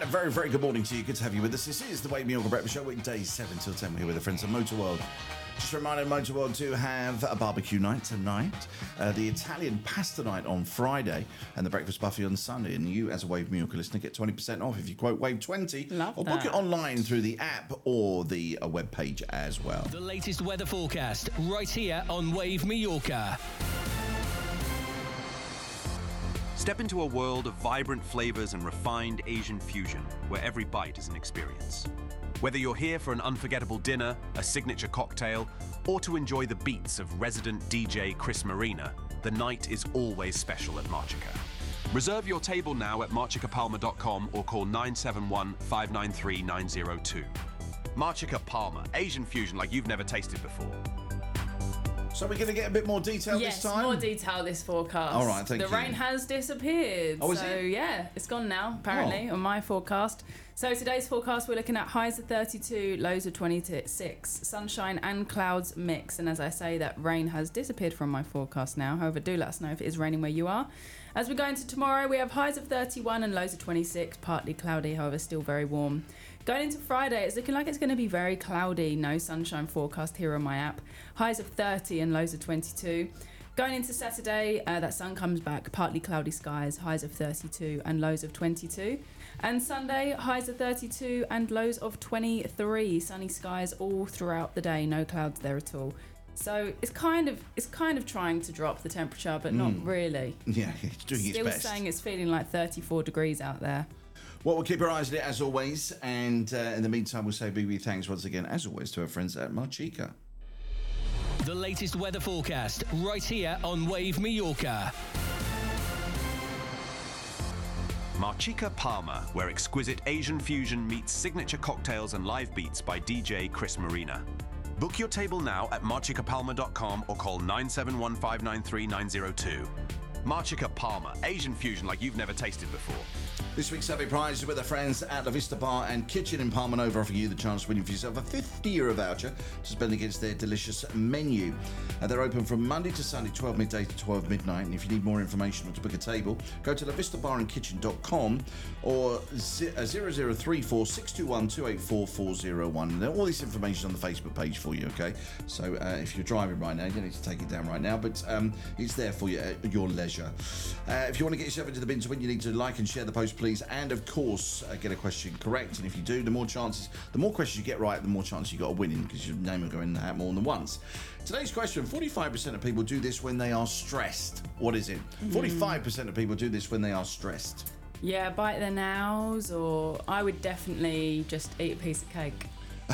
And a very, very good morning to you. Good to have you with us. This is the Wave Mallorca Breakfast Show, weekdays 7 till 10. We're here with the friends of Motor World. Just a reminder, Motor World to have a barbecue night tonight, the Italian pasta night on Friday, and the breakfast buffet on Sunday. And you, as a Wave Mallorca listener, get 20% off if you quote Wave20. Love or that. book it online through the app or the webpage as well. The latest weather forecast right here on Wave Mallorca. Step into a world of vibrant flavors and refined Asian fusion, where every bite is an experience. Whether you're here for an unforgettable dinner, a signature cocktail, or to enjoy the beats of resident DJ Chris Marina, the night is always special at Marchica. Reserve your table now at marchicapalma.com or call 971 593 902. Marchica Palma, Asian fusion like you've never tasted before. So we're going to get a bit more detail Yes, this time? more detail this forecast. All right, thank you. The rain has disappeared. Oh, is so, it? yeah, it's gone now, apparently, Oh. on my forecast. So today's forecast, we're looking at highs of 32, lows of 26. Sunshine and clouds mix. And as I say, that rain has disappeared from my forecast now. However, do let us know if it is raining where you are. As we go into tomorrow, we have highs of 31 and lows of 26. Partly cloudy, however, still very warm. Going into Friday, it's looking like it's going to be very cloudy. No sunshine forecast here on my app. Highs of 30 and lows of 22. Going into Saturday, that sun comes back, partly cloudy skies, highs of 32 and lows of 22. And Sunday, highs of 32 and lows of 23. Sunny skies all throughout the day, no clouds there at all. So it's kind of trying to drop the temperature, but not really. Yeah, it's doing its Still best. saying it's feeling like 34 degrees out there. Well, we'll keep our eyes on it as always. And in the meantime, we'll say big thanks once again, as always, to our friends at Marchica. The latest weather forecast right here on Wave Mallorca. Marchica Palma, where exquisite Asian fusion meets signature cocktails and live beats by DJ Chris Marina. Book your table now at marchicapalma.com or call 971 593 902. Marchica Palma, Asian fusion like you've never tasted before. This week's Survey Prize is with our friends at La Vista Bar and Kitchen in Palma Nova, offering you the chance of winning for yourself a €50 voucher to spend against their delicious menu. They're open from Monday to Sunday, 12 midday to 12 midnight. And if you need more information or to book a table, go to lavistabarandkitchen.com or 0034 621 284 401. And all this information on the Facebook page for you, okay? So if you're driving right now, you don't need to take it down right now, but it's there for you at your leisure. If you want to get yourself into the bin to win, you need to like and share the post, please, and of course get a question correct. And if you do, the more questions you get right, the more chance you got of winning, because your name will go in the hat more than once. Today's question: 45% of people do this when they are stressed. What is it? 45% of people do this when they are stressed. Yeah, bite their nails, or I would definitely just eat a piece of cake.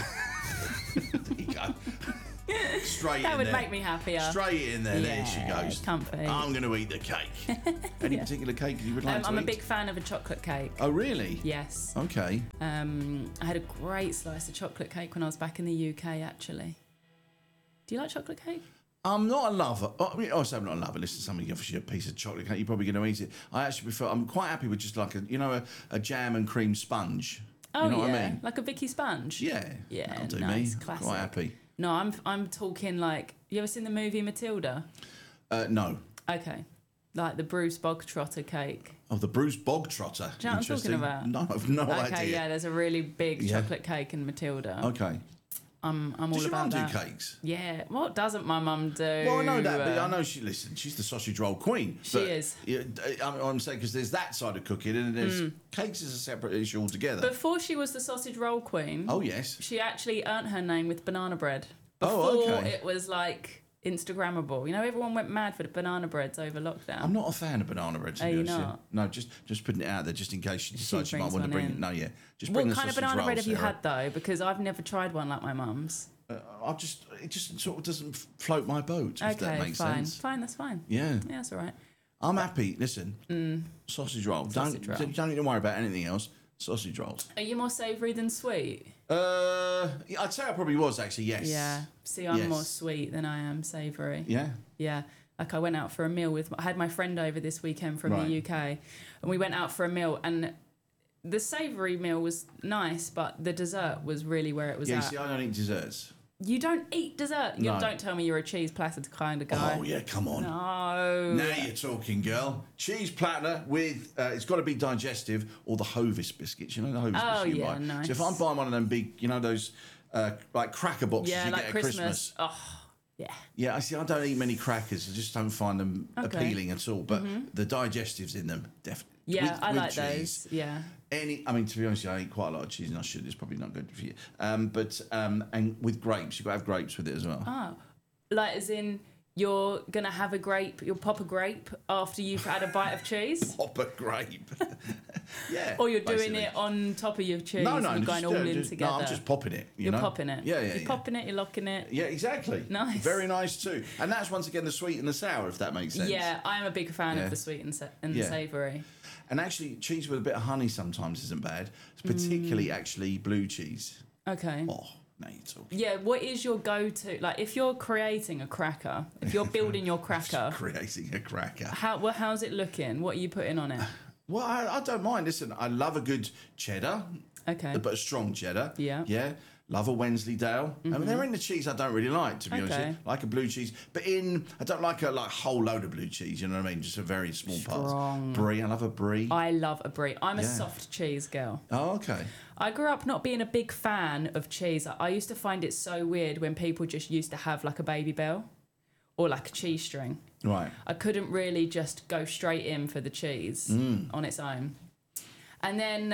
There you go. Straight That in would there. make me happier. Straight in there. There she Yeah, goes. comfy. I'm going to eat the cake. Any particular cake you would like to I'm eat? a big fan of a chocolate cake. Oh, really? Yes. Okay. I had a great slice of chocolate cake when I was back in the UK, actually. Do you like chocolate cake? I'm not a lover. I say I'm not a lover. Listen, somebody offers you a piece of chocolate cake, you're probably going to eat it. I actually prefer. I'm quite happy with just like a jam and cream sponge. Oh, you know yeah. what I mean? Like a Vicky sponge? Yeah. Yeah, That'll do nice, me. classic. Quite happy. No, I'm talking like... You ever seen the movie Matilda? No. Okay. Like the Bruce Bogtrotter cake. Oh, the Bruce Bogtrotter. Do you know what I'm talking Interesting. about? No, I've no Okay, idea. yeah, there's a really big Yeah. chocolate cake in Matilda. Okay. I'm all Does your about mum that. do cakes? Yeah. What doesn't my mum do? Well, I know that, but I know she's the sausage roll queen. She But, is. Yeah, I'm saying because there's that side of cooking, and there's cakes is a separate issue altogether. Before she was the sausage roll queen, Oh yes. she actually earned her name with banana bread. Oh, Before okay. it was like Instagrammable. You know, everyone went mad for the banana breads over lockdown. I'm not a fan of banana bread. To Are be you honest with not? No, just putting it out there, just in case she decides she might brings want to one bring. in. No, yeah, just bring What the kind of sausage banana bread rolls, have you Sarah. had though? Because I've never tried one like my mum's. It just sort of doesn't float my boat. If that Okay, makes fine. sense. Fine, that's fine. Yeah. Yeah, that's all right. I'm happy. Listen, sausage roll. Sausage roll. Don't need to worry about anything else. Sausage rolls. Are you more savoury than sweet? Yeah, I'd say I probably was actually. Yes. Yeah. See, I'm Yes. more sweet than I am savoury. Yeah. Yeah. Like I went out for a meal I had my friend over this weekend from Right. the UK, and we went out for a meal, and the savoury meal was nice, but the dessert was really where it was Yeah. at. See, I don't eat desserts. You don't eat dessert. You No. don't tell me you're a cheese platter kind of guy. Oh, yeah, come on. No. Now you're talking, girl. Cheese platter with, it's got to be digestive, or the Hovis biscuits. You know the Hovis Oh, biscuits you yeah, buy? nice. So if I'm buying one of them big, those like cracker boxes Yeah, you like get at Christmas. Oh, yeah. Yeah, I see. I don't eat many crackers. I just don't find them Okay. appealing at all. But the digestives in them, definitely. Yeah, I like cheese. those. Yeah. To be honest, I eat quite a lot of cheese, and I should. It's probably not good for you. And with grapes, you've got to have grapes with it as well. Oh, like as in you're gonna have a grape, you'll pop a grape after you've had a bite of cheese, Pop a grape. Yeah. or you're doing basically. it on top of your cheese No, and you're going all in together. No, I'm just popping it. You're know? popping it. Yeah, yeah. You're popping it. You're locking it. Yeah, exactly. Nice. Very nice too. And that's once again the sweet and the sour, if that makes sense. Yeah, I'm a big fan Yeah. of the sweet and, and Yeah. the savoury. And actually, cheese with a bit of honey sometimes isn't bad. Particularly, actually, blue cheese. Okay. Oh, now you're talking. Yeah, what is your go-to? Like, if you're creating a cracker, if you're building your cracker, Creating a cracker. how's it looking? What are you putting on it? Well, I don't mind. Listen, I love a good cheddar, Okay. but a strong cheddar. Yeah. Yeah. Love a Wensleydale. I mean, they're in the cheese I don't really like, to be honest. Okay. With you. Like a blue cheese. But I don't like a whole load of blue cheese, you know what I mean? Just a very small part. Strong. Brie, I love a brie. I love a brie. I'm a Yeah. soft cheese girl. Oh, okay. I grew up not being a big fan of cheese. I used to find it so weird when people just used to have like a Baby Bell or like a cheese string. Right. I couldn't really just go straight in for the cheese on its own. And then,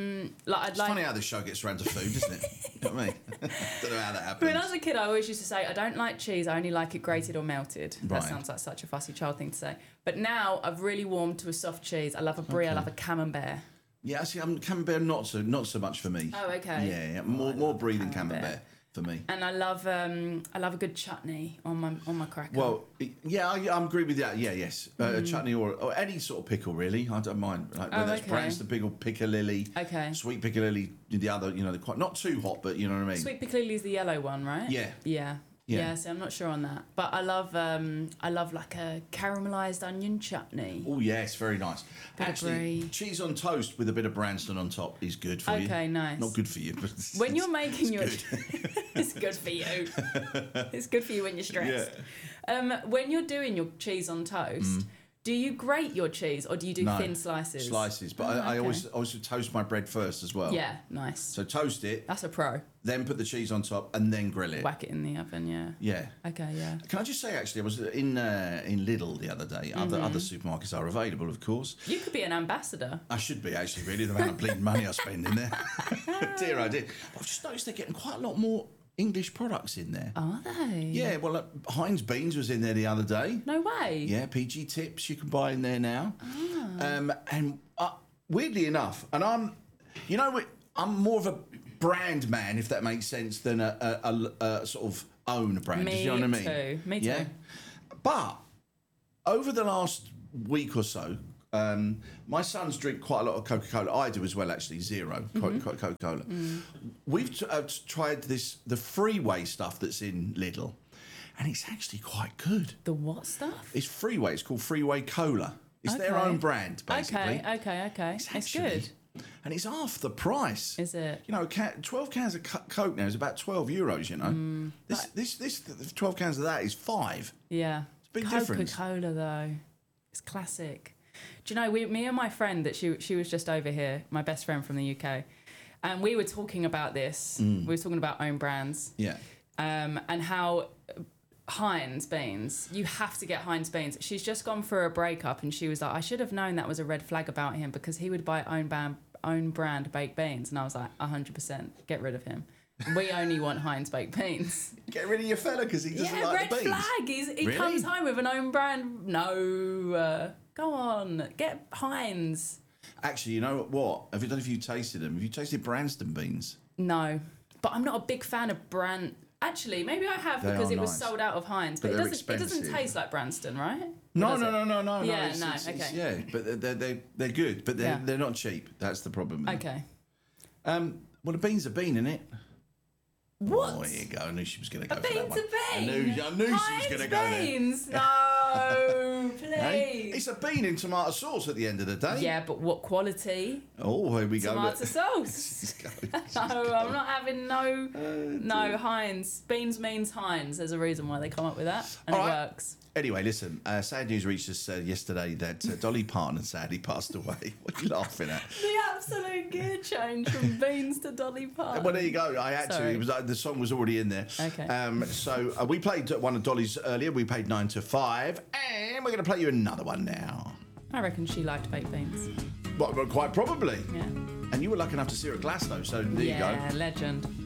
It's funny how this show gets around to food, isn't it? You know what I mean? Don't know how that happens. when I was a kid, I always used to say, I don't like cheese, I only like it grated or melted. Right. That sounds like such a fussy child thing to say. But now I've really warmed to a soft cheese. I love a brie, I love a camembert. Yeah, see, camembert not so much for me. Oh, okay. Yeah, more brie than camembert for me. And I love a good chutney on my cracker. Well, yeah, I agree with that. Yeah, yes, chutney or any sort of pickle, really. I don't mind. Like whether that's okay. Branston pickle, piccalilli, Okay. sweet piccalilli. The other, they're quite not too hot, but you know what I mean. Sweet piccalilli is the yellow one, right? Yeah. Yeah. Yeah. Yeah, so I'm not sure on that. But I love like a caramelised onion chutney. Oh yes, very nice. Bit of Actually, brie. cheese on toast with a bit of Branston on top is good for you. Okay, nice. Not good for you, but When you're making your... good. It's good for you. It's good for you when you're stressed. When you're doing your cheese on toast, do you grate your cheese or do you do No, thin slices? Slices, but I always toast my bread first as well. Yeah, nice. So toast it, That's a pro. then put the cheese on top, and then grill it. Whack it in the oven, yeah. Yeah. Okay, yeah. Can I just say, actually, I was in Lidl the other day. Other supermarkets are available, of course. You could be an ambassador. I should be, actually, really, the amount of bleeding money I spend in there. Dear, I did. I've just noticed they're getting quite a lot more English products in there. Are they? Yeah, well, Heinz Beans was in there the other day. No way. Yeah, PG Tips you can buy in there now. Ah. And weirdly enough, and I'm more of a brand man, if that makes sense, than a sort of own brand. Me you know what I mean? too. Me too. Yeah. But over the last week or so, my sons drink quite a lot of Coca-Cola. I do as well, actually, zero Coca-Cola. We've tried the freeway stuff that's in Lidl, and it's actually quite good. The what stuff? It's Freeway. It's called Freeway Cola. It's their Okay. own brand, basically. Okay. It's actually- good. And it's half the price. Is it? 12 cans of Coke now is about €12, you know. This 12 cans of that is $5. Yeah. It's a big difference. Coca-Cola, though. It's classic. Do you know, me and my friend that she was just over here, my best friend from the UK, and we were talking about this. We were talking about own brands. Yeah. And how Heinz beans, you have to get Heinz beans. She's just gone for a breakup and she was like, I should have known that was a red flag about him because he would buy own brand baked beans. And I was like, 100%, get rid of him. We only want Heinz baked beans. Get rid of your fella because he doesn't Yeah, like red the beans. flag. He Really? comes home with an own brand. No, go on, get Heinz. Actually, you know what? I don't know if you tasted them. Have you tasted Branston beans? No, but I'm not a big fan of brand. Actually, maybe I have They because are it was nice. sold out of Heinz. But But they're it doesn't expensive. taste like Branston, right? No. Yeah, It's- okay. yeah, but they're good, but Yeah. they're not cheap. That's the problem. with them. Okay. Well, the beans are bean in it. What? Oh, here you go. I knew she was going to go A for that bean one. to bean. I knew she was going to go there. Beans? No, Hey? It's a bean in tomato sauce at the end of the day. Yeah, but what quality? Oh, here we go. Tomato sauce. No, I'm not having no Heinz. Beans means Heinz. There's a reason why they come up with that, and All it right. works. Anyway, listen, sad news reached us yesterday that Dolly Parton sadly passed away. What are you laughing at? The absolute gear change from Beans to Dolly Parton. Well, there you go. I had to. Sorry. It was the song was already in there. Okay. So we played one of Dolly's earlier. We played 9 to 5, and we're going to play you another one now. I reckon she liked baked beans. Well, quite probably. Yeah. And you were lucky enough to see her at Glasgow, so there you go. Yeah, legend.